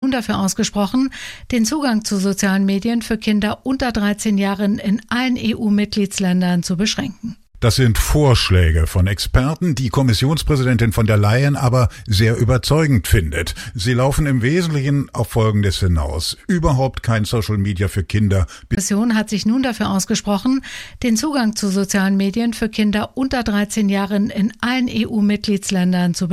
nun dafür ausgesprochen, den Zugang zu sozialen Medien für Kinder unter 13 Jahren in allen EU-Mitgliedsländern zu beschränken. Das sind Vorschläge von Experten, die Kommissionspräsidentin von der Leyen aber sehr überzeugend findet. Sie laufen im Wesentlichen auf Folgendes hinaus: Überhaupt kein Social Media für Kinder. Die Kommission hat sich nun dafür ausgesprochen, den Zugang zu sozialen Medien für Kinder unter 13 Jahren in allen EU-Mitgliedsländern zu beschränken.